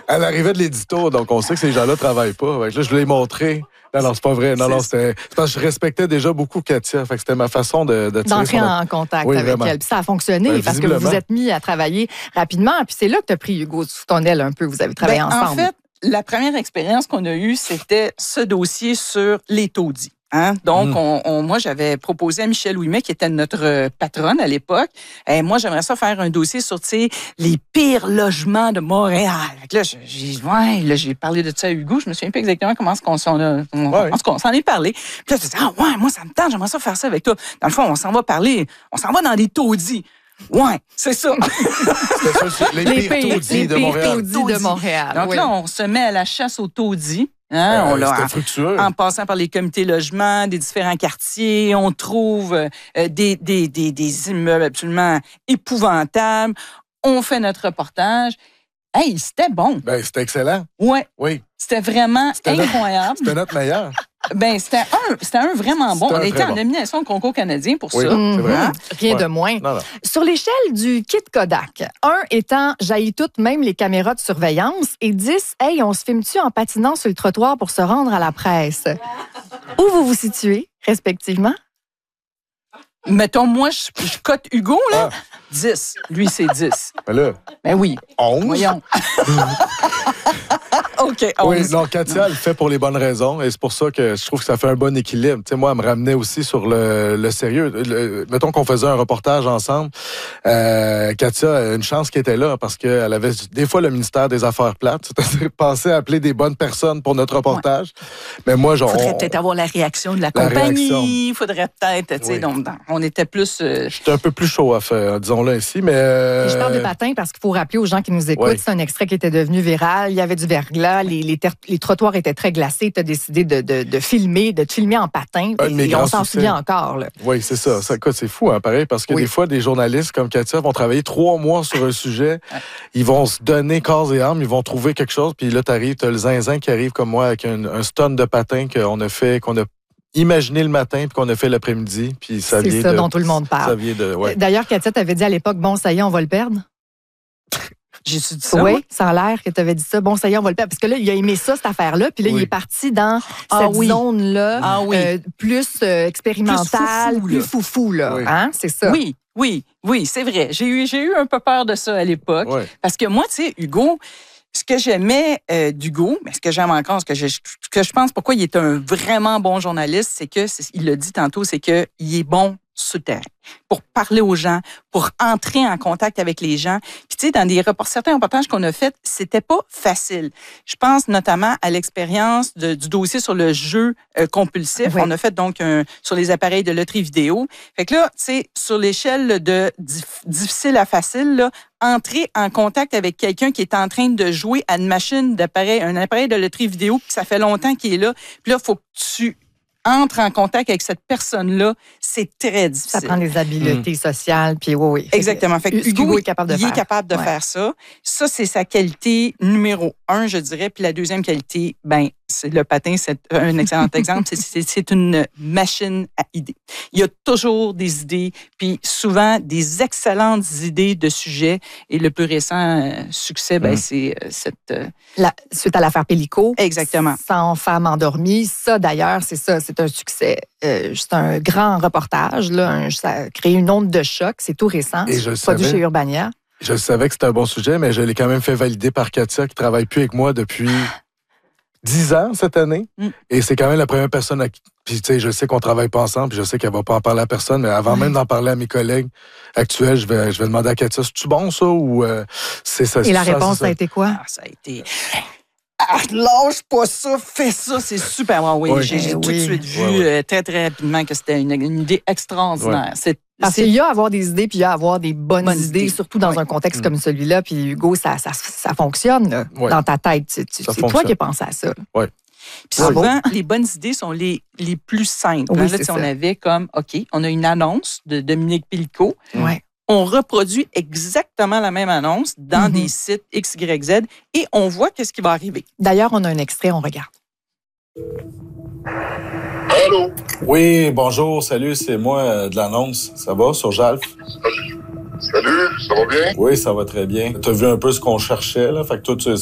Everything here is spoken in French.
Elle arrivait de l'édito, donc on sait que ces gens-là ne travaillent pas. Fait que là, je l'ai montré. Non, c'est pas vrai. Non, c'est parce que je respectais déjà beaucoup Katia. Fait que c'était ma façon d'entrer en contact avec elle. Puis ça a fonctionné parce que vous vous êtes mis à travailler rapidement. Puis c'est là que tu as pris Hugo sous ton aile un peu. Vous avez travaillé ensemble. En fait, la première expérience qu'on a eue, c'était ce dossier sur les taudis. Hein? Donc, moi, j'avais proposé à Michel Ouimet, qui était notre patronne à l'époque, moi, j'aimerais ça faire un dossier sur, les pires logements de Montréal. Là, j'ai parlé de ça à Hugo. Je me souviens pas exactement comment on s'en est parlé. Puis là, tu dis, moi, ça me tente, j'aimerais ça faire ça avec toi. Dans le fond, on s'en va dans des taudis. Ouais, c'est ça. les pires taudis de Montréal. Donc là, on se met à la chasse aux taudis. C'était fructueux. En passant par les comités logements des différents quartiers, on trouve des immeubles absolument épouvantables. On fait notre reportage. Hey, c'était bon. C'était excellent. Ouais. Oui. C'était vraiment incroyable. C'était notre meilleur. C'était un vraiment bon. On a été en nomination au concours canadien pour ça. C'est vrai. Rien de moins. Non. Sur l'échelle du kit Kodak, 1 étant jaillit toutes, même les caméras de surveillance, et 10, hey, on se filme-tu en patinant sur le trottoir pour se rendre à la presse? Où vous vous situez, respectivement? Mettons, moi, je cote Hugo, là. 10. Lui, c'est 10. Ben oui. 11? Voyons. OK, 11. Oui, non, Katia, elle le fait pour les bonnes raisons. Et c'est pour ça que je trouve que ça fait un bon équilibre. Tu sais, moi, elle me ramenait aussi sur le sérieux. Mettons qu'on faisait un reportage ensemble. Katia a une chance qu'elle était là parce qu'elle avait des fois le ministère des Affaires plates. C'est-à-dire penser à appeler des bonnes personnes pour notre reportage. Ouais. Mais moi, genre. Faudrait peut-être avoir la réaction de la compagnie. Faudrait peut-être, tu sais, donc, on était plus. J'étais un peu plus chaud à faire, disons-le ainsi, mais. Je parle de patins parce qu'il faut rappeler aux gens qui nous écoutent, c'est un extrait qui était devenu viral. Il y avait du verglas, les trottoirs étaient très glacés. Tu as décidé de te filmer en patin. Et on s'en souvient encore. Là. Oui, c'est ça. C'est fou, hein, pareil, parce que des fois, des journalistes comme Katia vont travailler 3 mois sur un sujet. Ils vont se donner corps et âme, ils vont trouver quelque chose, puis là, tu as le zinzin qui arrive comme moi avec un stun de patin qu'on a imaginé le matin puis qu'on a fait l'après-midi. Puis ça c'est ça dont tout le monde parle. D'ailleurs, Katia t'avait dit à l'époque, bon, ça y est, on va le perdre. J'ai-tu dit ça? Oui, ça a l'air que tu avais dit ça. Bon, ça y est, on va le perdre. Parce que là, il a aimé ça, cette affaire-là. Puis là, il est parti dans cette zone-là, plus expérimentale, plus foufou, là. Oui. Hein? C'est ça. Oui, c'est vrai. J'ai eu un peu peur de ça à l'époque. Oui. Parce que moi, tu sais, Hugo, ce que j'aimais d'Hugo, mais ce que j'aime encore, ce que je pense pourquoi il est un vraiment bon journaliste, c'est que, il l'a dit tantôt, c'est qu'il est bon sur le terrain, pour parler aux gens, pour entrer en contact avec les gens. Puis tu sais, dans certains reportages qu'on a faits, c'était pas facile. Je pense notamment à l'expérience du dossier sur le jeu compulsif. Oui. On a fait donc sur les appareils de loterie vidéo. Fait que là, tu sais, sur l'échelle de difficile à facile, là, entrer en contact avec quelqu'un qui est en train de jouer à un appareil de loterie vidéo, puis ça fait longtemps qu'il est là. Puis là, il faut que tu entre en contact avec cette personne-là, c'est très difficile. Ça prend des habiletés sociales, puis oui. Exactement. Fait que Hugo est capable de faire ça. Ça, c'est sa qualité numéro 1, je dirais. Puis la deuxième qualité, c'est le patin, c'est un excellent exemple. C'est une machine à idées. Il y a toujours des idées, puis souvent des excellentes idées de sujets. Et le plus récent succès, c'est cette... suite à l'affaire Pélico. Exactement. 100 femmes endormies. Ça, d'ailleurs, c'est un succès. C'est un grand reportage. Là, ça a créé une onde de choc. C'est tout récent. C'est produit chez Urbania. Je savais que c'était un bon sujet, mais je l'ai quand même fait valider par Katia, qui ne travaille plus avec moi depuis 10 ans cette année. Et c'est quand même la première personne à qui... Puis, tu sais, je sais qu'on travaille pas ensemble, puis je sais qu'elle va pas en parler à personne, mais avant même d'en parler à mes collègues actuels, je vais demander à Katia, c'est-tu bon, ça, ou c'est ça? Et la réponse, ça a été quoi? Ça a été... lâche pas ça, fais ça, c'est super bon. Oui, j'ai tout de suite vu très, très rapidement que c'était une idée extraordinaire. Parce qu'il y a à avoir des idées, puis il y a à avoir des bonnes idées, surtout dans un contexte comme celui-là. Puis Hugo, ça fonctionne là, dans ta tête. C'est toi qui as pensé à ça. Oui. Puis souvent, les bonnes idées sont les plus simples. Oui, là, on avait comme, OK, on a une annonce de Dominique Pélico. On reproduit exactement la même annonce dans des sites X, Y, Z et on voit qu'est-ce qui va arriver. D'ailleurs, on a un extrait, on regarde. Allô? Oui, bonjour, salut, c'est moi de l'annonce. Ça va, sur Jalf? Salut, ça va bien? Oui, ça va très bien. Tu as vu un peu ce qu'on cherchait, là? Fait que toi,